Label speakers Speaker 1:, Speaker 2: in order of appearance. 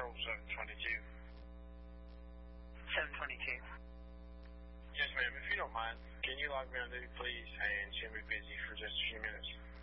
Speaker 1: control 722.
Speaker 2: 722.
Speaker 1: Yes, ma'am. If you don't mind, can you log me on duty, please, and she'll be busy for just a few minutes?